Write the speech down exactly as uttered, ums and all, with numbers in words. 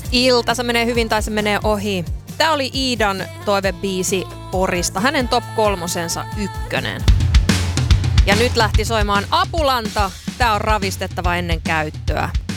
ilta, se menee hyvin tai se menee ohi. Tää oli Iidan toivebiisi Porista, hänen top kolmosensa ykkönen. Ja nyt lähti soimaan Apulanta. Tää on ravistettava ennen käyttöä.